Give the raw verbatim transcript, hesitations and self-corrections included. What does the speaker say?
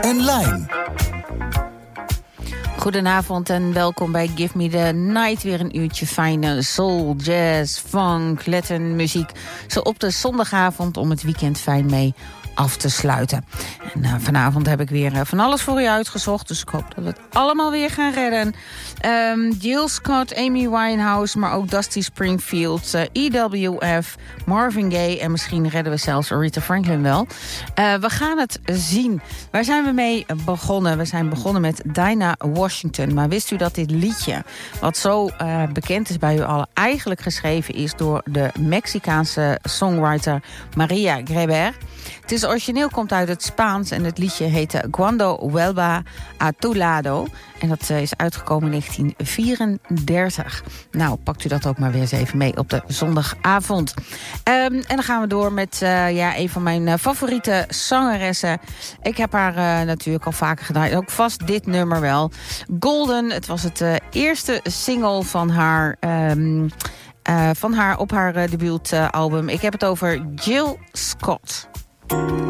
en Lijn. Goedenavond en welkom bij Give Me The Night. Weer een uurtje fijne soul, jazz, funk, Latin muziek. Zo op de zondagavond om het weekend fijn mee af te sluiten. En uh, vanavond heb ik weer uh, van alles voor u uitgezocht. Dus ik hoop dat we het allemaal weer gaan redden. Um, Jill Scott, Amy Winehouse, maar ook Dusty Springfield, uh, E W F, Marvin Gaye en misschien redden we zelfs Aretha Franklin wel. Uh, we gaan het zien. Waar zijn we mee begonnen? We zijn begonnen met Dinah Washington. Maar wist u dat dit liedje, wat zo uh, bekend is bij u allen, eigenlijk geschreven is door de Mexicaanse songwriter Maria Greber? Het is origineel, komt uit het Spaans en het liedje heette Cuando Vuelva a tu lado. En dat uh, is uitgekomen in negentien vierendertig. Nou, pakt u dat ook maar weer eens even mee op de zondagavond. Um, en dan gaan we door met uh, ja, een van mijn uh, favoriete zangeressen. Ik heb haar uh, natuurlijk al vaker gedaan. Ook vast dit nummer wel. Golden, het was het uh, eerste single van haar... Um, uh, van haar op haar uh, debuutalbum. Ik heb het over Jill Scott.